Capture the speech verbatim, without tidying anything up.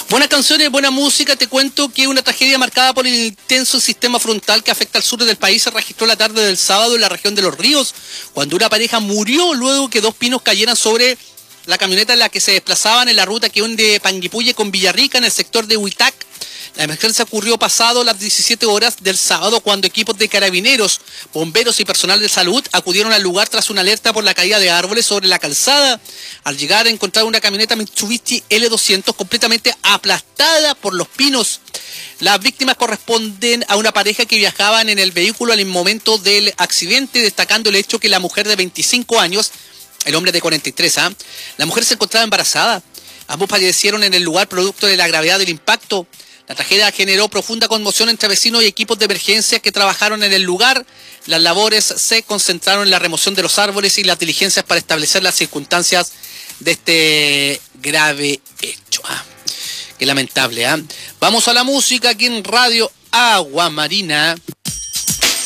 Buenas canciones, buena música. Te cuento que una tragedia marcada por el intenso sistema frontal que afecta al sur del país se registró la tarde del sábado en la región de Los Ríos, cuando una pareja murió luego que dos pinos cayeran sobre la camioneta en la que se desplazaban en la ruta que une Panguipulli con Villarrica en el sector de Huitac. La emergencia ocurrió pasado las diecisiete horas del sábado, cuando equipos de carabineros, bomberos y personal de salud acudieron al lugar tras una alerta por la caída de árboles sobre la calzada. Al llegar, encontraron una camioneta Mitsubishi L doscientos completamente aplastada por los pinos. Las víctimas corresponden a una pareja que viajaban en el vehículo al momento del accidente, destacando el hecho que la mujer de veinticinco años, el hombre de cuarenta y tres, ¿ah? La mujer se encontraba embarazada. Ambos fallecieron en el lugar producto de la gravedad del impacto. La tragedia generó profunda conmoción entre vecinos y equipos de emergencia que trabajaron en el lugar. Las labores se concentraron en la remoción de los árboles y las diligencias para establecer las circunstancias de este grave hecho. ¿Ah? Qué lamentable, ¿ah? Vamos a la música aquí en Radio Agua Marina.